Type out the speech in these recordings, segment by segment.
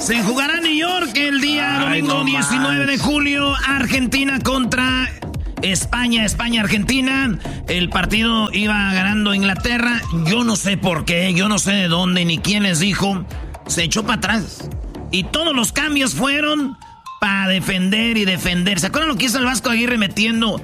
Se jugará en New York el día domingo 19 de julio. Argentina contra España. España-Argentina. El partido iba ganando Inglaterra. Yo no sé por qué, yo no sé de dónde ni quién les dijo. Se echó para atrás. Y todos los cambios fueron para defender y defender. ¿Se acuerdan lo que hizo el Vasco Aguirre metiendo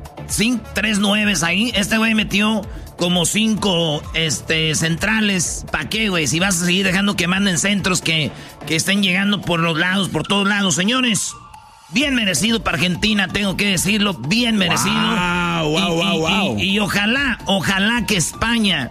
3 9 ahí? Este güey metió como 5 centrales. ¿Para qué, güey? Si vas a seguir dejando que manden centros que estén llegando por los lados, por todos lados. Señores, bien merecido para Argentina, tengo que decirlo. Bien merecido. Wow. Y ojalá que España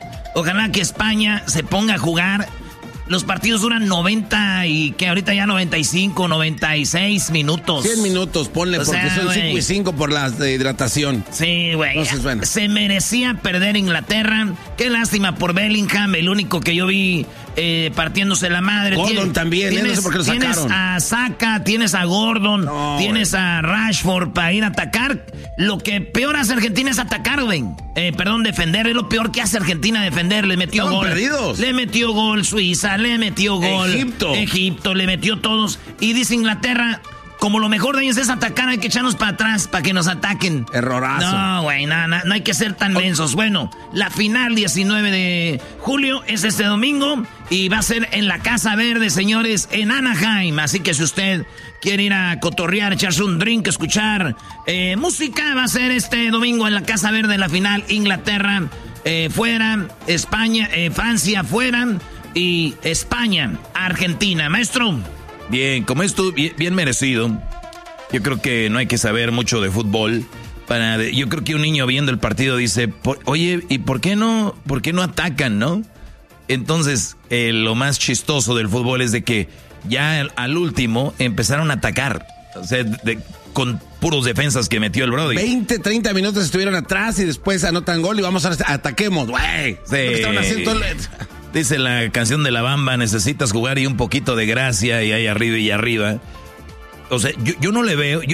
se ponga a jugar. Los partidos duran 90 y que ahorita ya 95, 96 minutos. 100 minutos, ponle, porque son 5 y 5 por la hidratación. Sí, güey. Entonces, bueno. Se merecía perder Inglaterra. Qué lástima por Bellingham, el único que yo vi partiéndose la madre. Gordon también, no sé por qué lo sacaron. Tienes a Saka, tienes a Gordon, tienes a Rashford para ir a atacar. Lo que peor hace Argentina es atacar, güey. Defender. Es lo peor que hace Argentina, defender. Le metió Estaban gol. perdidos. Le metió gol Suiza, le metió gol Egipto, le metió todos. Y dice Inglaterra, como lo mejor de ellos es atacar, hay que echarnos para atrás para que nos ataquen. Errorazo. No, güey, no hay que ser tan mensos. Bueno, la final 19 de julio es este domingo y va a ser en la Casa Verde, señores, en Anaheim. Así que si usted quiere ir a cotorrear, echarse un drink, escuchar música, va a ser este domingo en la Casa Verde la final. Inglaterra fuera, España, Francia fuera y España, Argentina. Maestro. Bien, como esto bien merecido. Yo creo que no hay que saber mucho de fútbol. Yo creo que un niño viendo el partido dice, oye, ¿y por qué no atacan, no? Entonces, lo más chistoso del fútbol es de que ya al último empezaron a atacar. O sea, con puros defensas que metió el Brody. 20, 30 minutos estuvieron atrás y después anotan gol y vamos a ataquemos, güey. Sí. Dice la canción de La Bamba, necesitas jugar y un poquito de gracia y ahí arriba y arriba. O sea, yo no le veo...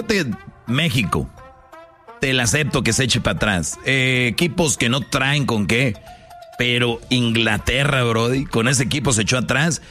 México, te la acepto que se eche para atrás. Equipos que no traen con qué. Pero Inglaterra, Brody, con ese equipo se echó atrás.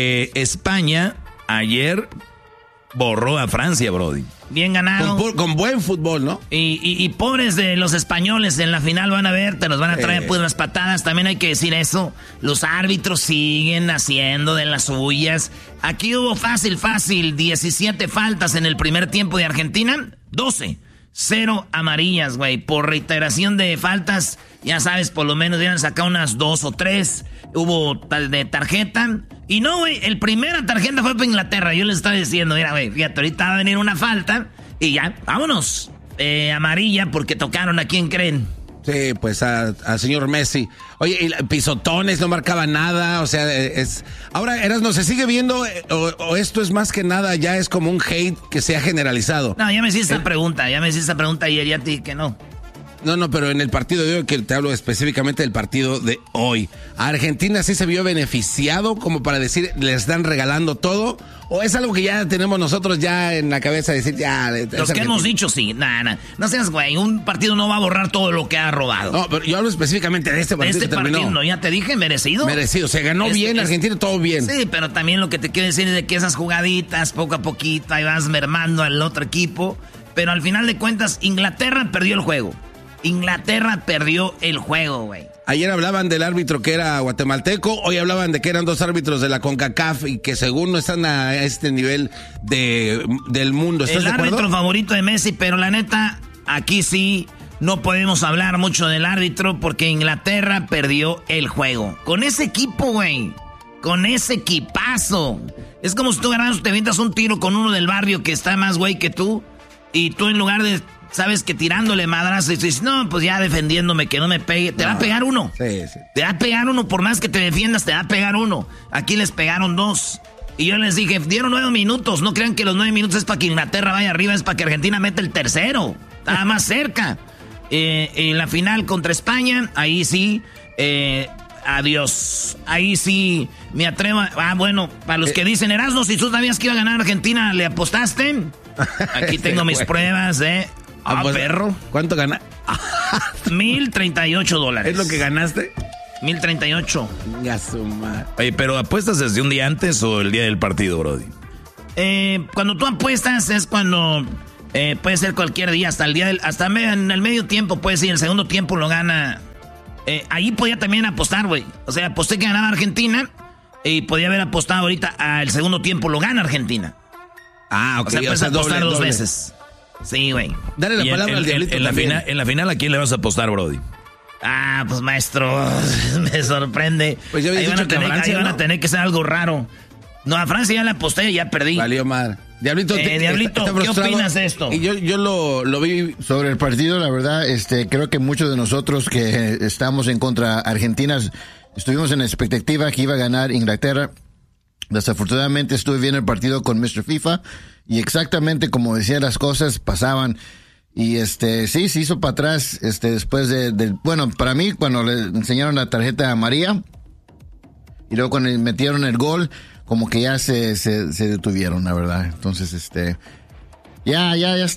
España, ayer borró a Francia, Brody. Bien ganado. Con buen fútbol, ¿no? Y pobres de los españoles en la final van a ver, te los van a traer pues las patadas. También hay que decir eso. Los árbitros siguen haciendo de las suyas. Aquí hubo fácil, 17 faltas en el primer tiempo de Argentina, 12. 0 amarillas, güey. Por reiteración de faltas, ya sabes, por lo menos ya han sacado unas 2 o 3. Hubo tal de tarjeta. Y no, güey, el primera tarjeta fue para Inglaterra. Yo les estaba diciendo, mira, güey, fíjate, ahorita va a venir una falta. Y ya, vámonos. Amarilla, porque tocaron a quién creen. Sí, pues al señor Messi. Oye, pisotones, no marcaba nada, o sea, Ahora, Erasmo, ¿se sigue viendo o esto es más que nada, ya es como un hate que se ha generalizado? No, ya me hiciste esa pregunta ayer, ya te dije que no. No, pero en el partido de hoy, que te hablo específicamente del partido de hoy, ¿a Argentina sí se vio beneficiado como para decir, le están regalando todo? ¿O es algo que ya tenemos nosotros ya en la cabeza de decir, ya... Los que hemos dicho, sí, no seas güey, un partido no va a borrar todo lo que ha robado. No, pero yo hablo específicamente de este partido que terminó. Partido, no, ya te dije, merecido. Merecido, se ganó bien, Argentina, todo bien. Sí, pero también lo que te quiero decir es de que esas jugaditas, poco a poquito, ahí vas mermando al otro equipo. Pero al final de cuentas, Inglaterra perdió el juego. Güey. Ayer hablaban del árbitro que era guatemalteco, hoy hablaban de que eran 2 árbitros de la CONCACAF y que según no están a este nivel del mundo. ¿Estás de acuerdo? El árbitro favorito de Messi, pero la neta, aquí sí no podemos hablar mucho del árbitro porque Inglaterra perdió el juego. Con ese equipo, güey. Con ese equipazo. Es como si tú te avientas un tiro con uno del barrio que está más güey que tú y tú en lugar de... Sabes que tirándole madrazos y dices, no, pues ya defendiéndome que no me pegue. Te va a pegar uno. Sí. Te va a pegar uno, por más que te defiendas, te va a pegar uno. Aquí les pegaron 2. Y yo les dije, dieron 9 minutos. No crean que los 9 minutos es para que Inglaterra vaya arriba, es para que Argentina meta el tercero. Estaba más cerca. En la final contra España, ahí sí, adiós. Ahí sí me atrevo. Bueno, para los que dicen, Erasmo, si tú sabías que iba a ganar Argentina, ¿le apostaste? Aquí tengo mis pruebas, pues, perro. ¿Cuánto ganaste? $1,038. ¿Es lo que ganaste? 1038. Oye, pero ¿apuestas desde un día antes o el día del partido, brody? Cuando tú apuestas es cuando puede ser cualquier día, hasta en el medio tiempo, puede ser, el segundo tiempo lo gana. Ahí podía también apostar, güey. O sea, aposté que ganaba Argentina y podía haber apostado ahorita al segundo tiempo lo gana Argentina. Ah, ok. O sea, puedes apostar dos veces. Sí, güey. Dale la palabra al diablito en la final, ¿a quién le vas a apostar, brody? Ah, pues maestro, me sorprende. Pues yo había dicho que ahí van a tener que ser algo raro. No, a Francia ya la aposté y ya perdí. Valió madre. Diablito, Diablito, ¿qué opinas de esto? Y yo lo vi sobre el partido, la verdad, creo que muchos de nosotros que estamos en contra Argentina estuvimos en la expectativa que iba a ganar Inglaterra. Desafortunadamente estuve viendo el partido con Mr. FIFA y exactamente como decía las cosas pasaban. Y sí, se hizo para atrás, después bueno, para mí, cuando le enseñaron la tarjeta a María, y luego cuando metieron el gol, como que ya se detuvieron, la verdad. Entonces, ya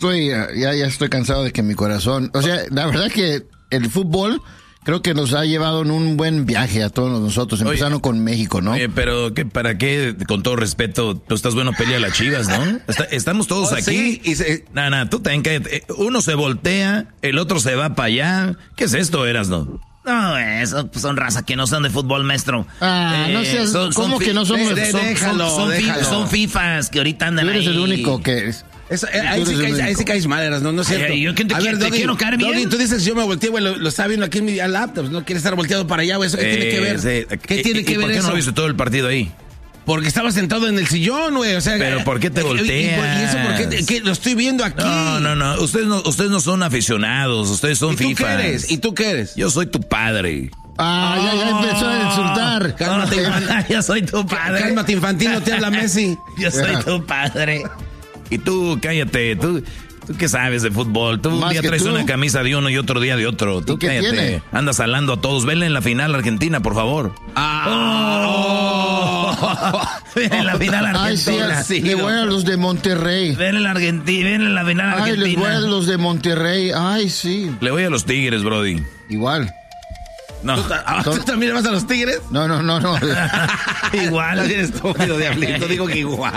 estoy cansado de que mi corazón, o sea, la verdad que el fútbol creo que nos ha llevado en un buen viaje a todos nosotros, empezando con México, ¿no? Pero ¿para qué? Con todo respeto, tú estás bueno, pelea a las Chivas, ¿no? Estamos todos aquí. Sí, tú también cállate. Uno se voltea, el otro se va para allá. ¿Qué es esto, Erasno? No, eso son raza que no son de fútbol, maestro. No seas, ¿cómo que no somos? Déjalo. Son FIFAs que ahorita andan ahí. Tú eres el único que es. Ahí sí caes mal, no es cierto. Yo te quiero caer bien. Doggy, tú dices, yo me volteé, güey, lo estaba viendo aquí en mi laptop, no quiere estar volteado para allá, güey, ¿eso qué tiene que ver? ¿Qué tiene que ver eso? ¿Por qué no viste todo el partido ahí? Porque estaba sentado en el sillón, güey, o sea... ¿Pero por qué te volteas? ¿Y eso por qué? Lo estoy viendo aquí. No, ustedes no son aficionados, ustedes son FIFAs. ¿Y tú qué eres? Yo soy tu padre. Ya empezó a insultar. Cálmate, yo soy tu padre. Cálmate, Infantino, te habla Messi. Yo soy tu padre. Y tú, cállate, ¿tú qué sabes de fútbol? Tú un día traes una camisa de uno y otro día de otro. Tú cállate, tiene? Andas hablando a todos. Venle en la final Argentina, por favor. Ven en la final Argentina. Ay, sí, le voy a los de Monterrey. Ven en la final Argentina. Ay, les voy a los de Monterrey. Ay, sí. Le voy a los Tigres, brody. Igual. No. ¿Tú también le vas a los Tigres? No. Igual. No tienes estúpido, Diablito. Digo que igual.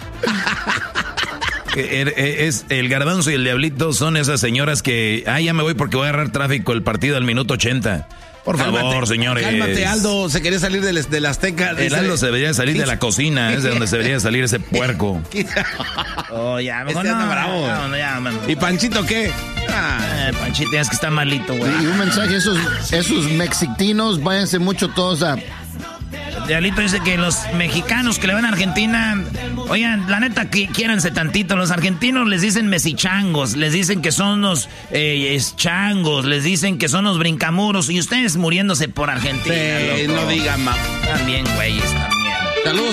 Es el Garbanzo y el Diablito son esas señoras que ya me voy porque voy a agarrar tráfico el partido al minuto 80. Por favor, señores. Cálmate, Aldo, se quería salir de la Azteca. El Aldo se debería salir de la cocina, es de donde se debería salir ese puerco. Ya, mejor bravo. ¿Y Panchito qué? Panchito es que está malito, güey. Y un mensaje, esos mexicanos, váyanse mucho todos a... Diablito dice que los mexicanos que le van a Argentina, oigan, la neta, quiéranse tantito. Los argentinos les dicen mesichangos, les dicen que son los changos, les dicen que son los brincamuros, y ustedes muriéndose por Argentina. No digan, mamá. También, güeyes, también. Saludos.